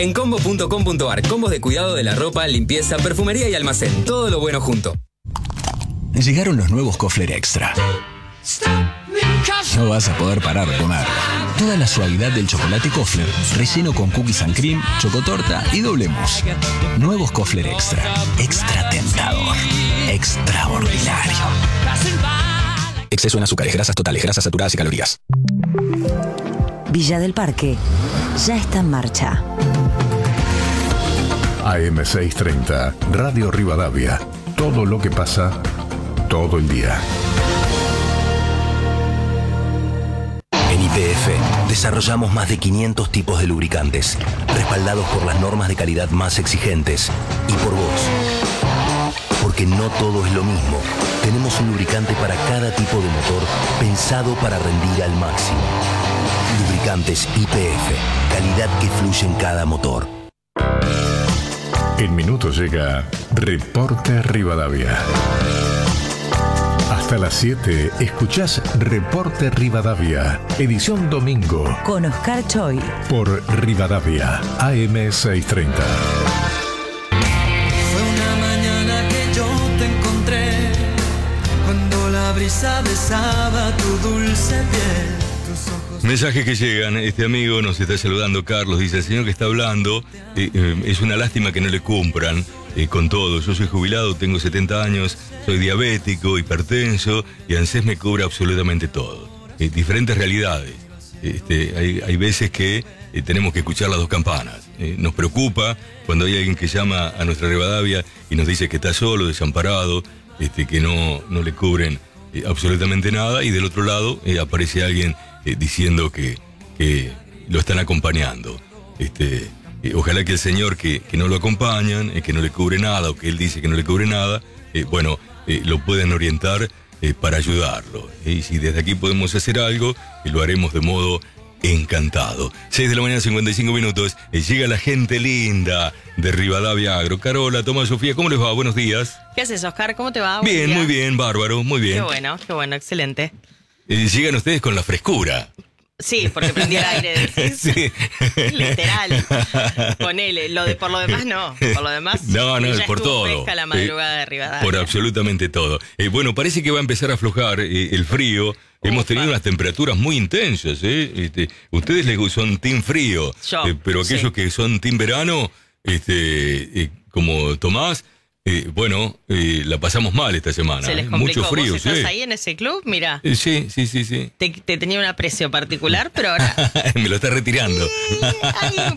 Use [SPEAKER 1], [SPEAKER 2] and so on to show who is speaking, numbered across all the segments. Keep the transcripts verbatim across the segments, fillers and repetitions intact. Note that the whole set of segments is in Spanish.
[SPEAKER 1] En combo punto com punto ar, combos de cuidado de la ropa, limpieza, perfumería y almacén. Todo lo bueno junto.
[SPEAKER 2] Llegaron los nuevos Kofler Extra. No vas a poder parar de comer. Toda la suavidad del chocolate Kofler, relleno con cookies and cream, chocotorta y doble mousse. Nuevos Kofler Extra. Extra tentador. Extraordinario. Exceso en azúcares, grasas totales, grasas saturadas y calorías.
[SPEAKER 3] Villa del Parque ya está en marcha.
[SPEAKER 4] A M seiscientos treinta, Radio Rivadavia. Todo lo que pasa, todo el día.
[SPEAKER 5] En Y P F desarrollamos más de quinientos tipos de lubricantes, respaldados por las normas de calidad más exigentes y por vos. Porque no todo es lo mismo. Tenemos un lubricante para cada tipo de motor, pensado para rendir al máximo. Lubricantes Y P F, calidad que fluye en cada motor.
[SPEAKER 4] En minutos llega Reporte Rivadavia. Hasta las siete escuchás Reporte Rivadavia, edición domingo.
[SPEAKER 3] Con Oscar Choi.
[SPEAKER 4] Por Rivadavia, A M seiscientos treinta.
[SPEAKER 6] Fue una mañana que yo te encontré, cuando la brisa besaba tu dulce piel.
[SPEAKER 7] Mensajes que llegan, este amigo nos está saludando, Carlos, dice: el señor que está hablando, eh, eh, es una lástima que no le cumplan eh, con todo. Yo soy jubilado, tengo setenta años, soy diabético, hipertenso y ANSES me cubre absolutamente todo. Eh, diferentes realidades. Este, hay, hay veces que eh, tenemos que escuchar las dos campanas. Eh, nos preocupa cuando hay alguien que llama a nuestra Rivadavia y nos dice que está solo, desamparado, este, que no, no le cubren eh, absolutamente nada, y del otro lado eh, aparece alguien Eh, diciendo que, que lo están acompañando. Este, eh, ojalá que el señor que, que no lo acompañan, eh, que no le cubre nada, o que él dice que no le cubre nada, eh, bueno, eh, lo puedan orientar eh, para ayudarlo. Eh, y si desde aquí podemos hacer algo, eh, lo haremos de modo encantado. seis de la mañana, cincuenta y cinco minutos. Eh, llega la gente linda de Rivadavia Agro. Carola, Tomás, Sofía, ¿cómo les va? Buenos días.
[SPEAKER 8] ¿Qué haces, Oscar? ¿Cómo te va?
[SPEAKER 7] Bien, muy bien, bárbaro, muy bien.
[SPEAKER 8] Qué bueno, qué bueno, excelente.
[SPEAKER 7] Eh, llegan ustedes con la frescura.
[SPEAKER 8] Sí, porque prendí el aire.
[SPEAKER 7] Sí.
[SPEAKER 8] Literal. Ponele. Lo de, por lo demás, no. Por lo demás,
[SPEAKER 7] no, no,
[SPEAKER 8] ya
[SPEAKER 7] por todo.
[SPEAKER 8] Fresca la madrugada
[SPEAKER 7] eh,
[SPEAKER 8] de Rivadavia.
[SPEAKER 7] Por absolutamente todo. Eh, bueno, parece que va a empezar a aflojar eh, el frío. Ufa. Hemos tenido unas temperaturas muy intensas. ¿eh? Este, ustedes les son team frío.
[SPEAKER 8] Yo,
[SPEAKER 7] eh, pero aquellos
[SPEAKER 8] sí.
[SPEAKER 7] que son team verano, este, eh, como Tomás, Eh, bueno, eh, la pasamos mal esta semana.
[SPEAKER 8] Se les
[SPEAKER 7] ¿eh?
[SPEAKER 8] complicó.
[SPEAKER 7] Mucho frío,
[SPEAKER 8] ¿Vos estás
[SPEAKER 7] sí.
[SPEAKER 8] ahí en ese club? Mira.
[SPEAKER 7] Eh, sí, sí, sí, sí.
[SPEAKER 8] Te, te tenía un aprecio particular, pero ahora...
[SPEAKER 7] Me lo está retirando.
[SPEAKER 8] Sí, ahí un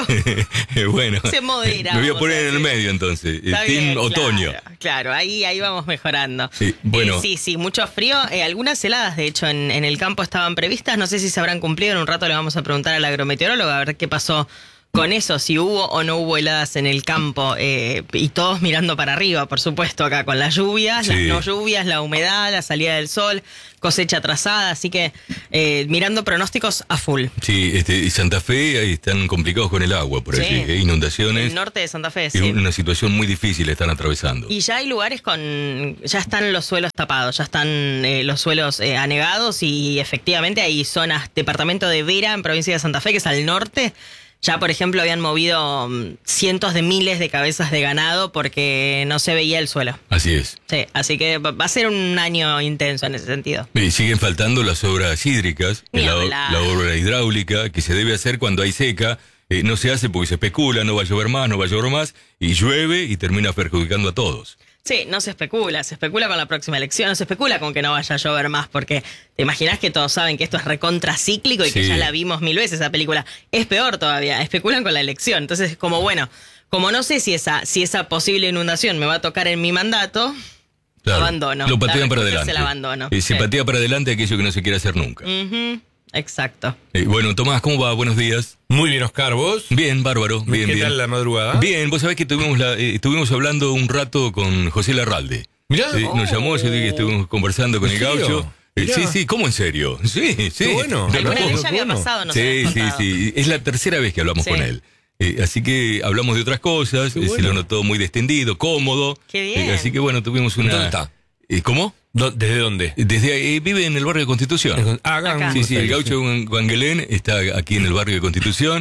[SPEAKER 8] poco.
[SPEAKER 7] Bueno.
[SPEAKER 8] Se modera.
[SPEAKER 7] Me voy a poner a en el medio entonces.
[SPEAKER 8] Está
[SPEAKER 7] Team
[SPEAKER 8] bien,
[SPEAKER 7] otoño.
[SPEAKER 8] Claro, claro, ahí, ahí vamos mejorando.
[SPEAKER 7] Sí, bueno.
[SPEAKER 8] Eh, sí, sí, mucho frío. Eh, algunas heladas, de hecho, en, en el campo estaban previstas. No sé si se habrán cumplido. En un rato le vamos a preguntar al agrometeorólogo a ver qué pasó con eso, si hubo o no hubo heladas en el campo, eh, y todos mirando para arriba, por supuesto, acá con las lluvias,
[SPEAKER 7] sí.
[SPEAKER 8] las no lluvias, la humedad, la salida del sol, cosecha atrasada, así que eh, mirando pronósticos a full.
[SPEAKER 7] Sí, este, y Santa Fe ahí están complicados con el agua, por
[SPEAKER 8] Sí.
[SPEAKER 7] allí, ¿eh? Inundaciones.
[SPEAKER 8] El norte de Santa Fe,
[SPEAKER 7] Es
[SPEAKER 8] sí.
[SPEAKER 7] una situación muy difícil están atravesando.
[SPEAKER 8] Y ya hay lugares con... ya están los suelos tapados, ya están eh, los suelos eh, anegados, y efectivamente hay zonas, departamento de Vera, en provincia de Santa Fe, que es al norte. Ya, por ejemplo, habían movido um, cientos de miles de cabezas de ganado porque no se veía el suelo.
[SPEAKER 7] Así es.
[SPEAKER 8] Sí, así que va a ser un año intenso en ese sentido.
[SPEAKER 7] Y siguen faltando las obras hídricas,
[SPEAKER 8] Ni
[SPEAKER 7] la,
[SPEAKER 8] hablar.
[SPEAKER 7] la obra hidráulica, que se debe hacer cuando hay seca. Eh, no se hace porque se especula, no va a llover más, no va a llover más, y llueve y termina perjudicando a todos.
[SPEAKER 8] Sí, no se especula, se especula con la próxima elección, no se especula con que no vaya a llover más, porque te imaginas que todos saben que esto es recontracíclico y
[SPEAKER 7] Sí.
[SPEAKER 8] que ya la vimos mil veces esa película. Es peor todavía, especulan con la elección. Entonces es como, bueno, como no sé si esa, si esa posible inundación me va a tocar en mi mandato,
[SPEAKER 7] Claro,
[SPEAKER 8] abandono.
[SPEAKER 7] Lo patean
[SPEAKER 8] La
[SPEAKER 7] para
[SPEAKER 8] respuesta
[SPEAKER 7] adelante.
[SPEAKER 8] es el abandono.
[SPEAKER 7] Eh, se
[SPEAKER 8] Sí.
[SPEAKER 7] patea para adelante aquello que no se quiere hacer nunca.
[SPEAKER 8] Ujú, exacto.
[SPEAKER 7] Eh, bueno, Tomás, ¿cómo va? Buenos días.
[SPEAKER 9] Muy bien, Oscar, ¿vos?
[SPEAKER 7] Bien, bárbaro. Bien,
[SPEAKER 9] ¿Qué
[SPEAKER 7] bien.
[SPEAKER 9] tal la madrugada?
[SPEAKER 7] Bien, vos sabés que tuvimos la, eh, estuvimos hablando un rato con José Larralde.
[SPEAKER 9] Mirá.
[SPEAKER 7] Eh, Nos llamó, yo dije que estuvimos conversando con
[SPEAKER 9] ¿En
[SPEAKER 7] el
[SPEAKER 9] serio?
[SPEAKER 7] gaucho. Eh,
[SPEAKER 9] Mirá.
[SPEAKER 7] sí, sí, ¿cómo en serio? Sí, sí.
[SPEAKER 9] Qué bueno.
[SPEAKER 7] Te lo
[SPEAKER 8] Alguna
[SPEAKER 7] puedo-
[SPEAKER 8] vez ya había
[SPEAKER 9] bueno.
[SPEAKER 8] pasado, no
[SPEAKER 7] Sí,
[SPEAKER 8] sé.
[SPEAKER 7] sí, sí. Es la tercera vez que hablamos
[SPEAKER 8] Sí.
[SPEAKER 7] con él. Eh, así que hablamos de otras cosas.
[SPEAKER 9] Qué
[SPEAKER 7] eh, Se
[SPEAKER 9] bueno.
[SPEAKER 7] lo notó muy distendido, cómodo.
[SPEAKER 8] Qué bien.
[SPEAKER 7] Eh, así que bueno, tuvimos una...
[SPEAKER 9] ¿Dónde está?
[SPEAKER 7] Eh, ¿Cómo?
[SPEAKER 9] ¿Dó- ¿Desde dónde?
[SPEAKER 7] Desde ahí, eh, vive en el barrio de Constitución.
[SPEAKER 9] Ah, acá.
[SPEAKER 8] Acá.
[SPEAKER 7] Sí, sí, el gaucho Guanguelén está aquí en el barrio de Constitución.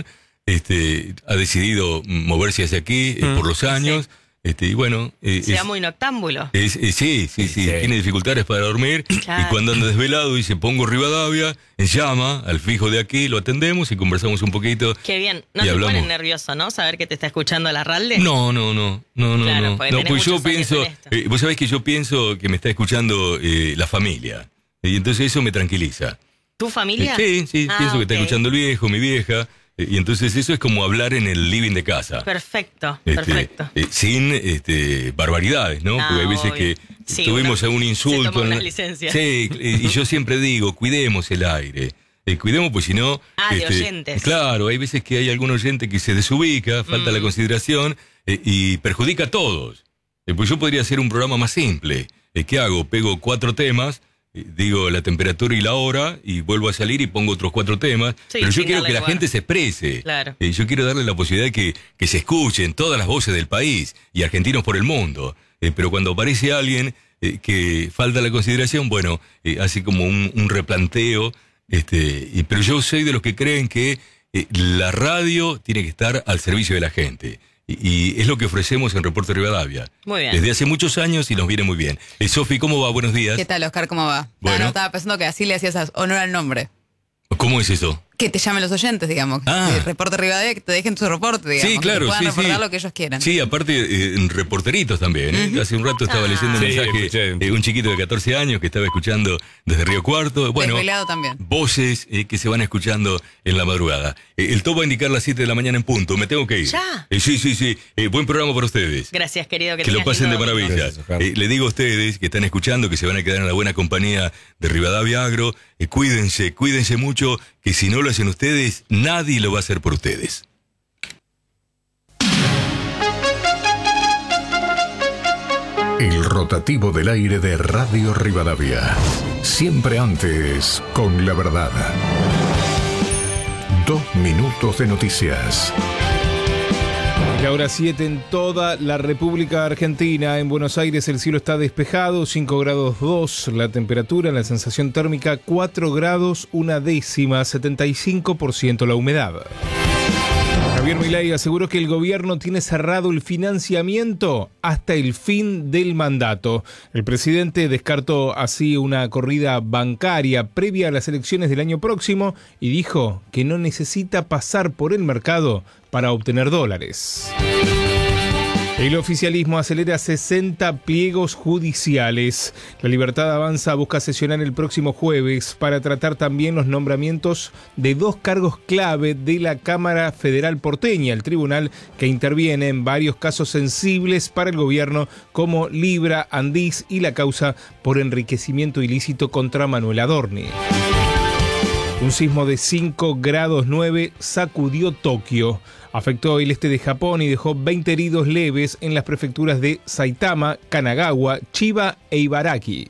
[SPEAKER 7] este, ha decidido moverse hacia aquí eh,
[SPEAKER 9] Mm.
[SPEAKER 7] por los años.
[SPEAKER 8] Sí.
[SPEAKER 7] Este, y bueno, eh,
[SPEAKER 8] Sea
[SPEAKER 7] es-
[SPEAKER 8] muy noctámbulo.
[SPEAKER 7] es- es- sí, sí, sí,
[SPEAKER 9] Sí.
[SPEAKER 7] tiene dificultades para dormir.
[SPEAKER 8] Claro.
[SPEAKER 7] Y cuando anda desvelado dice, pongo Rivadavia, llama al fijo de aquí, lo atendemos y conversamos un poquito.
[SPEAKER 8] Qué bien. No
[SPEAKER 7] Y
[SPEAKER 8] te
[SPEAKER 7] hablamos.
[SPEAKER 8] pone nervioso, ¿no? Saber que te está escuchando la Ralde.
[SPEAKER 7] No, no, no, no, no,
[SPEAKER 8] Claro,
[SPEAKER 7] no.
[SPEAKER 8] porque
[SPEAKER 7] No,
[SPEAKER 8] tenés
[SPEAKER 7] pues yo
[SPEAKER 8] muchos años
[SPEAKER 7] pienso,
[SPEAKER 8] en esto.
[SPEAKER 7] eh, vos sabés que yo pienso que me está escuchando eh, la familia. Y entonces eso me tranquiliza.
[SPEAKER 8] ¿Tu familia?
[SPEAKER 7] Sí, sí,
[SPEAKER 8] Ah,
[SPEAKER 7] pienso que está
[SPEAKER 8] ok.
[SPEAKER 7] escuchando el viejo, mi vieja. eh, Y entonces eso es como hablar en el living de casa.
[SPEAKER 8] Perfecto,
[SPEAKER 7] Este,
[SPEAKER 8] perfecto.
[SPEAKER 7] eh, sin este, barbaridades, ¿no?
[SPEAKER 8] Ah,
[SPEAKER 7] Porque hay veces
[SPEAKER 8] obvio.
[SPEAKER 7] que
[SPEAKER 8] Sí,
[SPEAKER 7] tuvimos
[SPEAKER 8] uno
[SPEAKER 7] algún
[SPEAKER 8] se
[SPEAKER 7] insulto.
[SPEAKER 8] toma
[SPEAKER 7] ¿no?
[SPEAKER 8] unas licencias.
[SPEAKER 7] Sí, eh, y yo siempre digo, cuidemos el aire. Eh, cuidemos, pues si no...
[SPEAKER 8] Ah, de oyentes.
[SPEAKER 7] Claro, hay veces que hay algún oyente que se desubica, falta
[SPEAKER 8] Mm.
[SPEAKER 7] la consideración eh, y perjudica a todos. Eh, pues yo podría hacer un programa más simple. Eh, ¿Qué hago? Pego cuatro temas, eh, digo la temperatura y la hora, y vuelvo a salir y pongo otros cuatro temas.
[SPEAKER 8] Sí,
[SPEAKER 7] pero yo
[SPEAKER 8] sin
[SPEAKER 7] quiero
[SPEAKER 8] darle
[SPEAKER 7] que la
[SPEAKER 8] lugar.
[SPEAKER 7] gente se exprese.
[SPEAKER 8] Claro.
[SPEAKER 7] Eh, yo quiero darle la posibilidad de que, que se escuchen todas las voces del país y argentinos por el mundo. Eh, pero cuando aparece alguien eh, que falta la consideración, bueno, eh, hace como un, un replanteo. Este, y, pero yo soy de los que creen que eh, la radio tiene que estar al servicio de la gente. Y, y es lo que ofrecemos en Reporte Rivadavia.
[SPEAKER 8] Muy bien.
[SPEAKER 7] Desde hace muchos años y nos viene muy bien. Eh, Sofi, ¿cómo va? Buenos días.
[SPEAKER 10] ¿Qué tal, Oscar? ¿Cómo va?
[SPEAKER 7] Bueno.
[SPEAKER 10] Ah, no, estaba pensando que así le hacías honor al nombre.
[SPEAKER 7] ¿Cómo es eso?
[SPEAKER 10] Que te llamen los oyentes, digamos.
[SPEAKER 7] Ah.
[SPEAKER 10] Sí, reporte Rivadavia, que te dejen su reporte, digamos.
[SPEAKER 7] Sí, claro,
[SPEAKER 10] Que puedan
[SPEAKER 7] sí,
[SPEAKER 10] reportar
[SPEAKER 7] sí.
[SPEAKER 10] lo que ellos quieran.
[SPEAKER 7] Sí, aparte, eh, en reporteritos también. ¿eh? Hace un rato estaba
[SPEAKER 8] Ah.
[SPEAKER 7] leyendo un
[SPEAKER 9] Sí,
[SPEAKER 7] mensaje
[SPEAKER 9] escuché.
[SPEAKER 7] de un chiquito de catorce años que estaba escuchando desde Río Cuarto. Bueno,
[SPEAKER 10] Desvelado también.
[SPEAKER 7] voces eh, que se van escuchando en la madrugada. Eh, el top va a indicar las siete de la mañana en punto. Me tengo que ir.
[SPEAKER 8] ¿Ya?
[SPEAKER 7] Eh, sí, sí, sí. Eh, buen programa para ustedes.
[SPEAKER 8] Gracias, querido. Que,
[SPEAKER 7] Que lo
[SPEAKER 8] tengas
[SPEAKER 7] pasen de
[SPEAKER 8] lindo domingo.
[SPEAKER 7] maravilla.
[SPEAKER 9] Gracias, Oscar.
[SPEAKER 7] Eh, le digo a ustedes que están escuchando que se van a quedar en la buena compañía de Rivadavia Agro. Eh, cuídense, cuídense mucho, que si no lo hacen ustedes, nadie lo va a hacer por ustedes.
[SPEAKER 4] El rotativo del aire de Radio Rivadavia. Siempre antes, con la verdad. Dos minutos de noticias.
[SPEAKER 11] La hora siete en toda la República Argentina. En Buenos Aires el cielo está despejado, cinco grados dos. La temperatura, la sensación térmica cuatro grados una décima, setenta y cinco por ciento la humedad. Javier Milei aseguró que el gobierno tiene cerrado el financiamiento hasta el fin del mandato. El presidente descartó así una corrida bancaria previa a las elecciones del año próximo y dijo que no necesita pasar por el mercado para obtener dólares. El oficialismo acelera sesenta pliegos judiciales. La Libertad Avanza busca sesionar el próximo jueves para tratar también los nombramientos de dos cargos clave de la Cámara Federal porteña, el tribunal que interviene en varios casos sensibles para el gobierno como Libra, Andís y la causa por enriquecimiento ilícito contra Manuel Adorni. Un sismo de cinco grados nueve sacudió Tokio. Afectó el este de Japón y dejó veinte heridos leves en las prefecturas de Saitama, Kanagawa, Chiba e Ibaraki.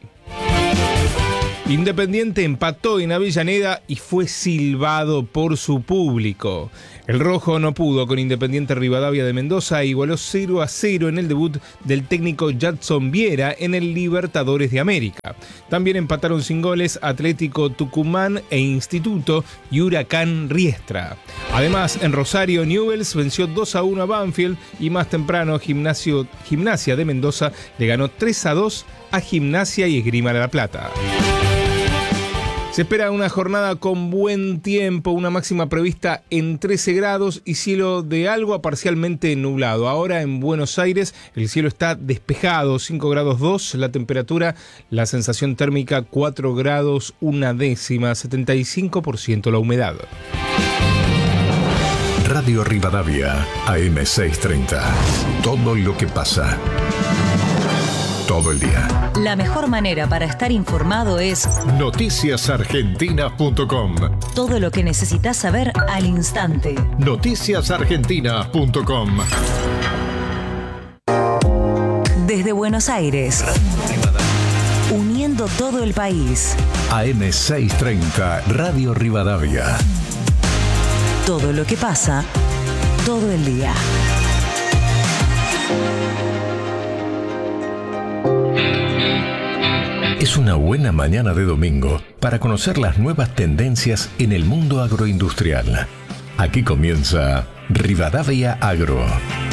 [SPEAKER 11] Independiente empató en Avellaneda y fue silbado por su público. El rojo no pudo con Independiente Rivadavia de Mendoza e igualó cero a cero en el debut del técnico Jadson Viera en el Libertadores de América. También empataron sin goles Atlético Tucumán e Instituto y Huracán Riestra. Además, en Rosario, Newell's venció dos a uno a Banfield y más temprano Gimnasio, Gimnasia de Mendoza le ganó tres a dos a Gimnasia y Esgrima de La Plata. Se espera una jornada con buen tiempo, una máxima prevista en trece grados y cielo de algo a parcialmente nublado. Ahora en Buenos Aires el cielo está despejado, cinco grados dos, la temperatura, la sensación térmica cuatro grados una décima, setenta y cinco por ciento la humedad.
[SPEAKER 4] Radio Rivadavia, A M seiscientos treinta. Todo lo que pasa. Todo el día.
[SPEAKER 3] La mejor manera para estar informado es
[SPEAKER 4] noticias argentinas punto com.
[SPEAKER 3] todo lo que necesitas saber al instante.
[SPEAKER 4] noticias argentinas punto com.
[SPEAKER 3] Desde Buenos Aires, uniendo todo el país.
[SPEAKER 4] A M seiscientos treinta, Radio Rivadavia.
[SPEAKER 3] Todo lo que pasa, todo el día.
[SPEAKER 4] Es una buena mañana de domingo para conocer las nuevas tendencias en el mundo agroindustrial. Aquí comienza Rivadavia Agro.